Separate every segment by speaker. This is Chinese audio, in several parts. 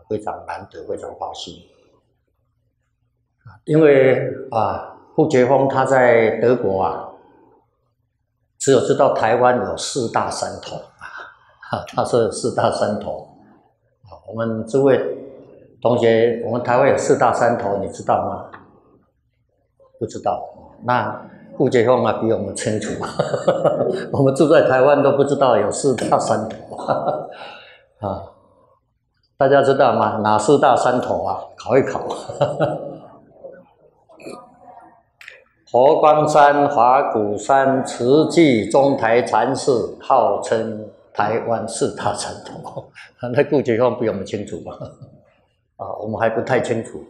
Speaker 1: 非常难得，非常高兴。因为傅杰峰他在德国只有知道台湾有4大山头他说有4大山头我们诸位同学，我们台湾有4大山头，你知道吗？不知道。那傅杰峰比我们清楚我们住在台湾都不知道有4大山头大家知道吗？哪4大山头考一考佛光山、法鼓山、慈济、中台禅寺，号称台湾4大山头那傅杰峰比我们清楚吧我们还不太清楚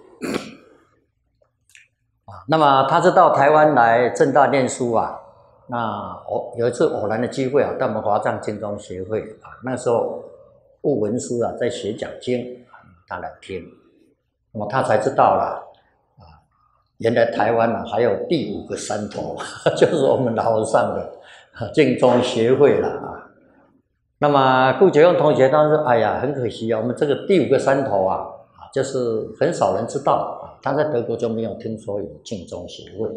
Speaker 1: 那么他是到台湾来政大念书那有一次偶然的机会到我们华藏经中协会那时候悟文师在学讲经他来听，那么他才知道了原来台湾还有第5个山头就是我们老和尚的净宗协会了那么顾杰用同学当时说哎呀很可惜我们这个第5个山头就是很少人知道他在德国就没有听说有净宗协会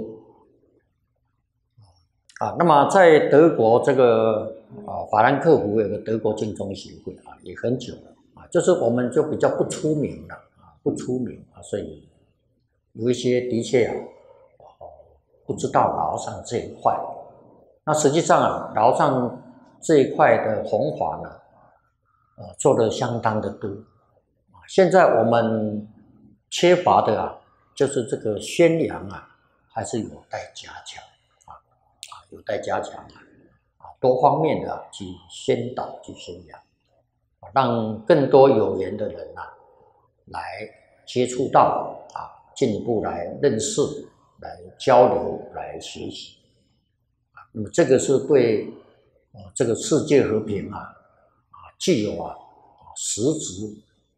Speaker 1: 那么在德国这个法兰克福有个德国净宗协会也很久了就是我们就比较不出名了所以有一些的确不知道老和尚这一块。那实际上老和尚这一块的弘法呢做得相当的多现在我们缺乏的就是这个宣扬还是有待加强有待加强多方面的去宣导去宣扬让更多有缘的人来接触到进一步来认识来交流来学习那么这个是对这个世界和平具有实质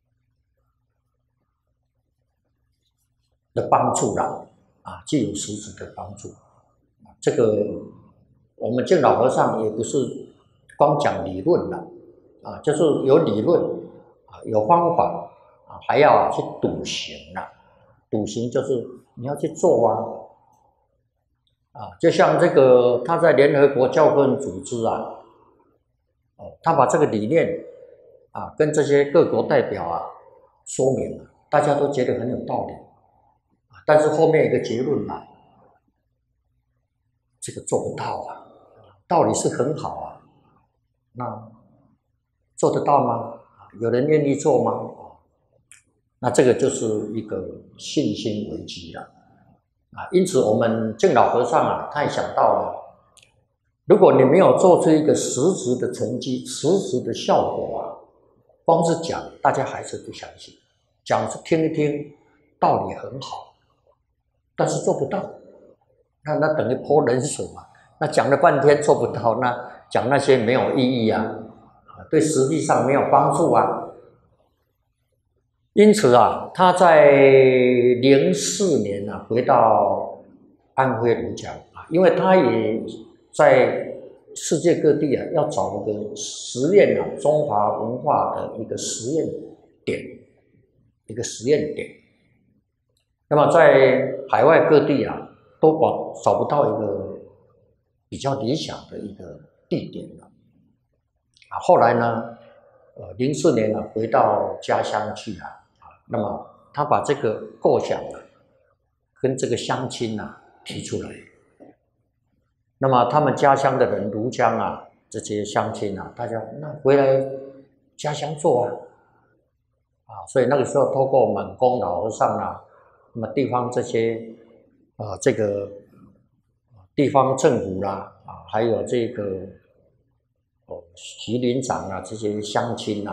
Speaker 1: 的帮助具有实质的帮助这个我们净老和尚也不是光讲理论就是有理论有方法还要去笃行笃行就是你要去做就像这个他在联合国教科文组织他把这个理念跟这些各国代表说明了，大家都觉得很有道理但是后面一个结论这个做不到道理是很好那做得到吗？有人愿意做吗？那这个就是一个信心危机了因此我们净老和尚他也想到了，如果你没有做出一个实质的成绩实质的效果光是讲大家还是不相信，讲是听一听道理很好但是做不到那等于泼冷水那讲了半天做不到，那讲那些没有意义对实际上没有帮助因此他在04年回到安徽庐江因为他也在世界各地要找一个实验中华文化的一个实验点那么在海外各地都找不到一个比较理想的一个地点后来呢04年回到家乡去那么他把这个构想跟这个乡亲提出来，那么他们家乡的人庐江这些乡亲大家那回来家乡做所以那个时候透过满公老和尚那么地方这些这个地方政府还有这个徐林长这些乡亲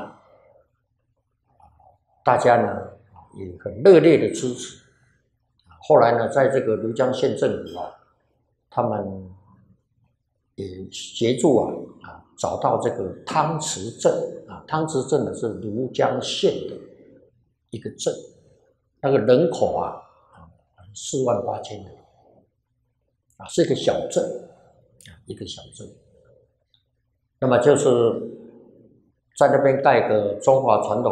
Speaker 1: 大家呢也很热烈的支持后来呢在这个庐江县政府他们也协助找到这个汤池镇汤池镇呢是庐江县的一个镇，那个人口48000人是一个小镇那么就是在那边盖个中华传统